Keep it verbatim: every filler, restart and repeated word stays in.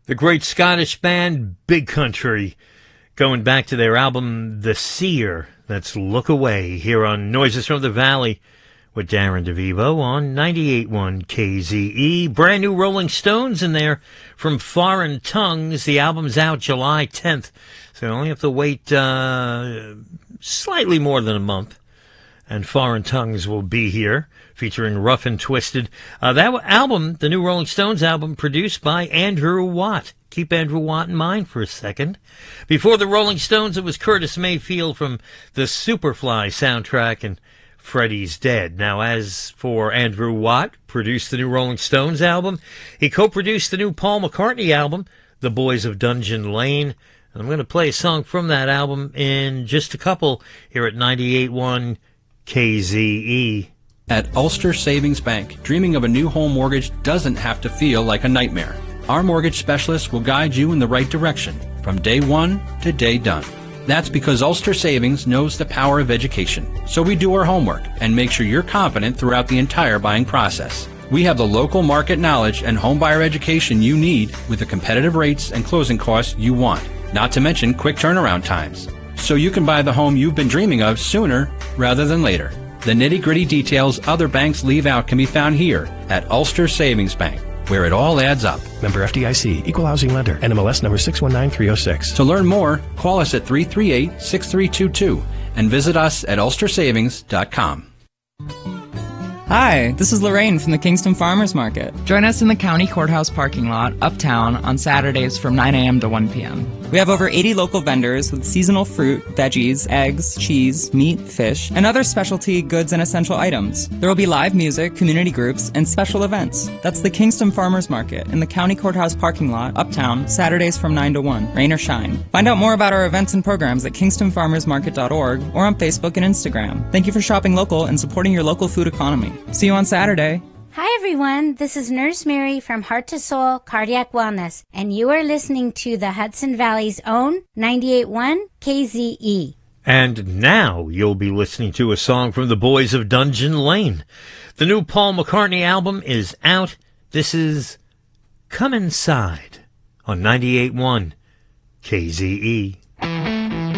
The great Scottish band Big Country, going back to their album The Seer. That's Look Away, here on Noises from the Valley with Darren DeVivo on ninety-eight point one K Z E. Brand new Rolling Stones in there from Foreign Tongues. The album's out July tenth, so you only have to wait uh, slightly more than a month. And Foreign Tongues will be here, featuring Rough and Twisted. Uh, that album, the new Rolling Stones album, produced by Andrew Watt. Keep Andrew Watt in mind for a second. Before the Rolling Stones, it was Curtis Mayfield from the Superfly soundtrack and Freddie's Dead. Now, as for Andrew Watt, produced the new Rolling Stones album. He co-produced the new Paul McCartney album, The Boys of Dungeon Lane. And I'm going to play a song from that album in just a couple here at ninety-eight point one K Z E. At Ulster Savings Bank, dreaming of a new home mortgage doesn't have to feel like a nightmare. Our mortgage specialist will guide you in the right direction from day one to day done. That's because Ulster Savings knows the power of education. So we do our homework and make sure you're confident throughout the entire buying process. We have the local market knowledge and home buyer education you need with the competitive rates and closing costs you want, not to mention quick turnaround times. So you can buy the home you've been dreaming of sooner rather than later. The nitty-gritty details other banks leave out can be found here at Ulster Savings Bank, where it all adds up. Member F D I C, Equal Housing Lender, N M L S number six one nine three oh six. To learn more, call us at three three eight, six three two two and visit us at ulster savings dot com. Hi, this is Lorraine from the Kingston Farmers Market. Join us in the County Courthouse parking lot, uptown, on Saturdays from nine a.m. to one p.m. We have over eighty local vendors with seasonal fruit, veggies, eggs, cheese, meat, fish, and other specialty goods and essential items. There will be live music, community groups, and special events. That's the Kingston Farmers Market in the County Courthouse parking lot, uptown, Saturdays from nine to one, rain or shine. Find out more about our events and programs at kingston farmers market dot org or on Facebook and Instagram. Thank you for shopping local and supporting your local food economy. See you on Saturday. Hi everyone, this is Nurse Mary from Heart to Soul Cardiac Wellness, and you are listening to the Hudson Valley's own ninety-eight point one K Z E. And now you'll be listening to a song from the Boys of Dungeon Lane. The new Paul McCartney album is out. This is Come Inside on ninety-eight point one K Z E.